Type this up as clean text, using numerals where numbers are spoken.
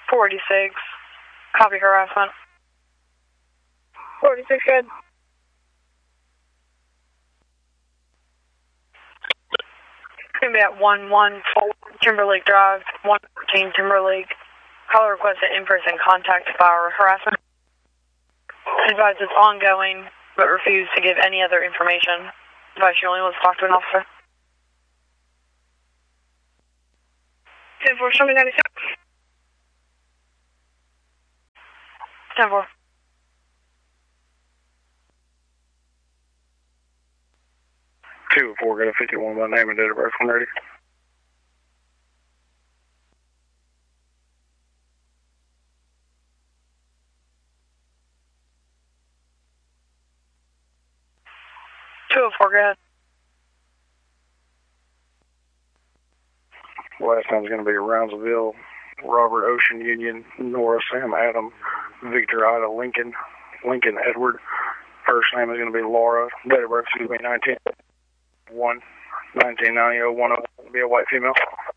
46. Copy harassment. 46, good. It's going to be at 114 Timberlake Drive, 114 Timberlake. Caller requested in-person contact for harassment. Advise it's ongoing, but refuse to give any other information. Advise you only wants to talk to an officer. 10-4, show me 96. 10-4. Two 4, got a 51 by name and date of birth when ready. Go ahead. Last time's going to be Roundsville, Robert Ocean Union, Nora Sam Adam, Victor Ida Lincoln, Lincoln Edward. First name is going to be Laura. Date of birth is going to be 1990, 10, be a white female.